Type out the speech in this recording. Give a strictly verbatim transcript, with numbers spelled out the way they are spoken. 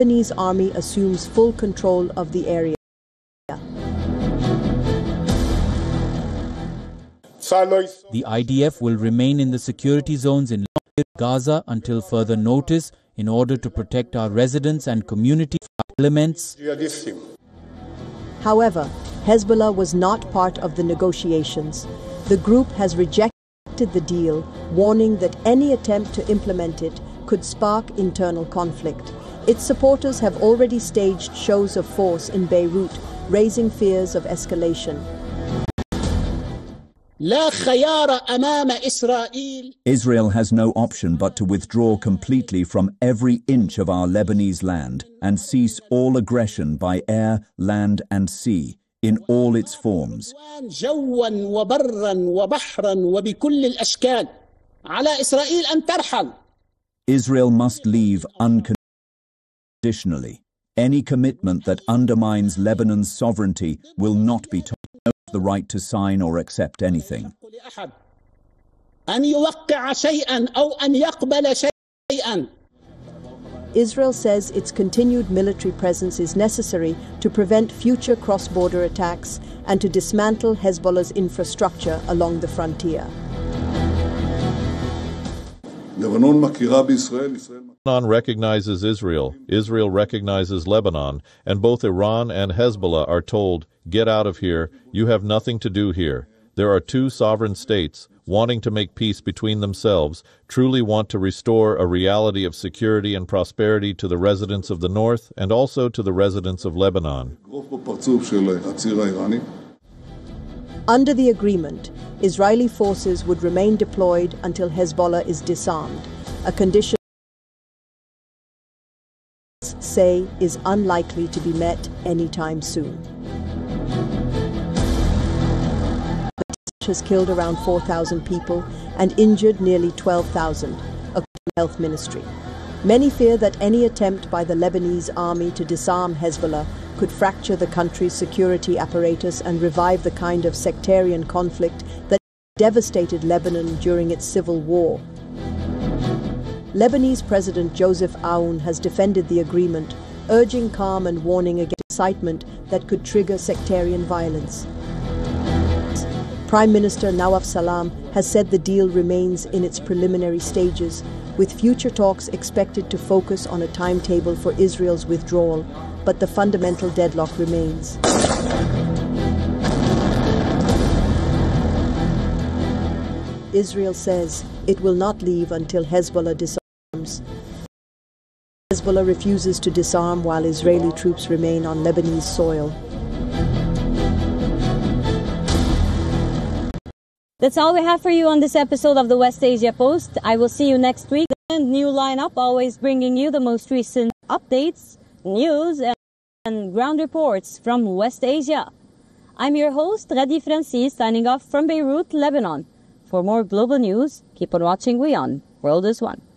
Lebanese army assumes full control of the area. The I D F will remain in the security zones in Gaza until further notice in order to protect our residents and community elements. However, Hezbollah was not part of the negotiations. The group has rejected the deal, warning that any attempt to implement it could spark internal conflict. Its supporters have already staged shows of force in Beirut, raising fears of escalation. Israel has no option but to withdraw completely from every inch of our Lebanese land and cease all aggression by air, land and sea in all its forms. Israel must leave unconditionally. Any commitment that undermines Lebanon's sovereignty will not be told the right to sign or accept anything. Israel says its continued military presence is necessary to prevent future cross-border attacks and to dismantle Hezbollah's infrastructure along the frontier. Lebanon recognizes Israel, Israel recognizes Lebanon, and both Iran and Hezbollah are told, get out of here, you have nothing to do here. There are two sovereign states, wanting to make peace between themselves, truly want to restore a reality of security and prosperity to the residents of the north and also to the residents of Lebanon. Under the agreement, Israeli forces would remain deployed until Hezbollah is disarmed, a condition say is unlikely to be met anytime soon. Has killed around four thousand people and injured nearly twelve thousand, according to the Health Ministry. Many fear that any attempt by the Lebanese army to disarm Hezbollah could fracture the country's security apparatus and revive the kind of sectarian conflict that devastated Lebanon during its civil war. Lebanese President Joseph Aoun has defended the agreement, urging calm and warning against incitement that could trigger sectarian violence. Prime Minister Nawaf Salam has said the deal remains in its preliminary stages, with future talks expected to focus on a timetable for Israel's withdrawal, but the fundamental deadlock remains. Israel says it will not leave until Hezbollah disarms. Hezbollah refuses to disarm while Israeli troops remain on Lebanese soil. That's all we have for you on this episode of the West Asia Post. I will see you next week. And new lineup, always bringing you the most recent updates, news, and ground reports from West Asia. I'm your host, Radi Francis, signing off from Beirut, Lebanon. For more global news, keep on watching WION. World is One.